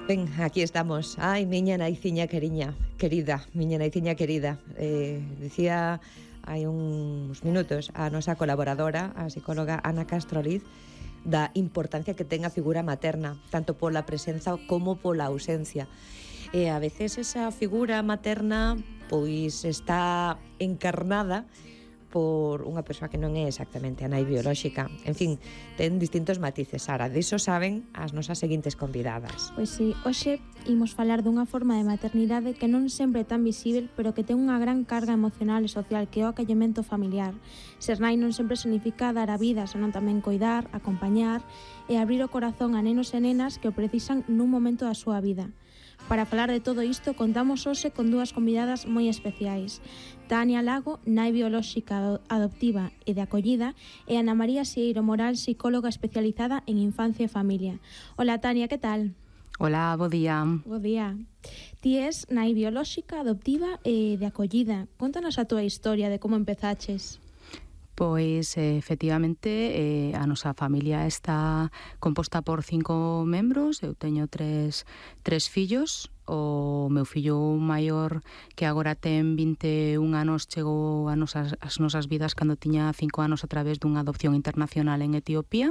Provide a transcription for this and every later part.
Ben, aquí estamos. Ai, miña naiciña querida, miña naiciña querida. Dicía hai uns minutos a nosa colaboradora, a psicóloga Ana Castro Liz, da importancia que ten a figura materna, tanto pola presenza como pola ausencia. E a veces esa figura materna pois está encarnada por unha persoa que non é exactamente a nai biolóxica. En fin, ten distintos matices. Sara, diso saben as nosas seguintes convidadas. Pois sí, hoxe imos falar dunha forma de maternidade que non sempre é tan visível, pero que ten unha gran carga emocional e social, que é o acollemento familiar. Ser nai non sempre significa dar a vida, senón tamén coidar, acompañar e abrir o corazón a nenos e nenas que o precisan nun momento da súa vida. Para falar de todo isto, contamos hoxe con dúas convidadas moi especiais. Tania Lago, nai biolóxica adoptiva e de acollida, e Ana María Sieiro Moral, psicóloga especializada en infancia e familia. Hola, Tania, que tal? Hola, bo día. Bo día. Ti es nai biolóxica, adoptiva e de acollida. Contanos a túa historia de como empezaches. Pois, efectivamente, a nosa familia está composta por 5 membros. Eu teño tres fillos. O meu fillo maior, que agora ten 21 anos, chegou as nosas vidas cando tiña 5 anos a través dunha adopción internacional en Etiopía.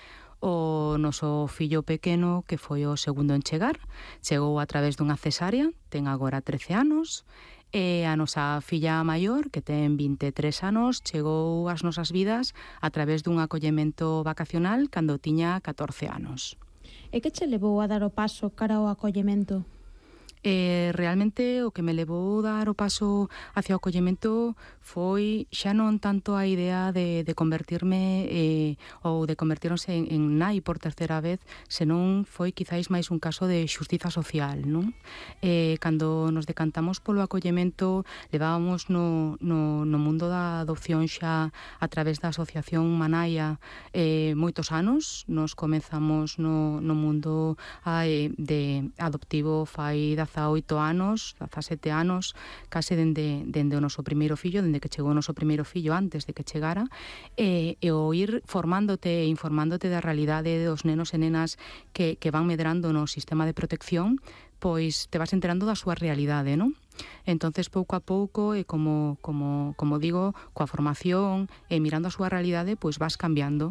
O noso fillo pequeno, que foi o segundo en chegar, chegou a través dunha cesárea, ten agora 13 anos. E a nosa filla maior, que ten 23 anos, chegou ás nosas vidas a través dun acollemento vacacional cando tiña 14 anos. E que che levou a dar o paso cara ao acollemento? Realmente o que me levou dar o paso hacia o acollemento foi xa non tanto a idea de convertirme ou de convertirnos en nai por terceira vez, senón foi quizáis máis un caso de xustiza social, non? Cando nos decantamos polo acollemento, levábamos no mundo da adopción xa a través da asociación Manaia moitos anos. Nos comezamos no mundo de adoptivo fai 18 anos, 17 anos, case dende o noso primeiro fillo, dende que chegou o noso primeiro fillo, antes de que chegara, e o ir formándote e informándote da realidade dos nenos e nenas que van medrando no sistema de protección, pois te vas enterando da súa realidade, non? Entonces, pouco a pouco, e como digo, coa formación e mirando a súa realidade, pois vas cambiando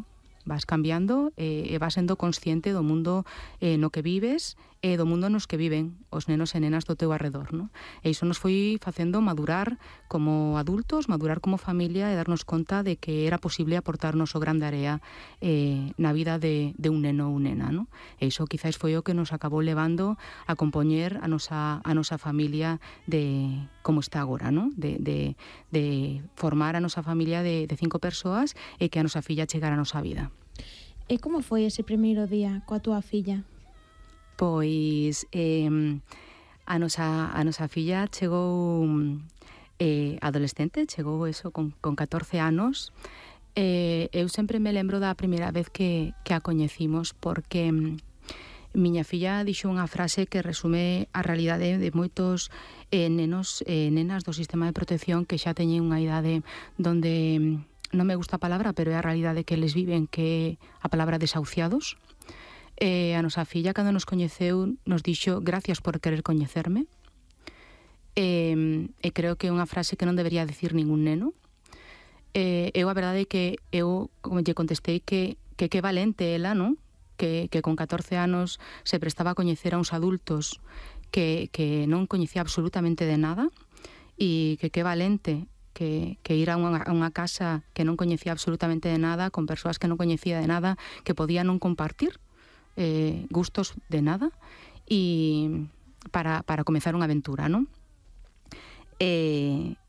e vas sendo consciente do mundo no que vives e do mundo nos que viven os nenos e nenas do teu arredor, non? E iso nos foi facendo madurar como adultos, madurar como familia e darnos conta de que era posible aportarnos o grande area na vida de un neno ou nena, non? E iso quizáis foi o que nos acabou levando a compoñer a nosa familia de como está agora, non? De formar a nosa familia de 5 persoas e que a nosa filla chegara a nosa vida. E como foi ese primeiro día coa túa filla? Pois a nosa filla chegou adolescente, chegou eso con 14 anos. Eu sempre me lembro da primeira vez que a coñecimos, porque miña filla dixo unha frase que resume a realidade de moitos nenos e nenas do sistema de protección que xa teñen unha idade donde non me gusta a palabra, pero é a realidade que eles viven, que é a palabra desahuciados. A nosa filla, cando nos coñeceu, nos dixo gracias por querer coñecerme. E creo que é unha frase que non debería decir ningún neno. Eu a verdade é que eu como lle contestei que valente ela, non? Que con 14 anos se prestaba a coñecer a uns adultos que non coñecía absolutamente de nada, e que valente que ir a unha casa que non coñecía absolutamente de nada, con persoas que non coñecía de nada, que podía non compartir gustos de nada, e para comezar unha aventura, non? E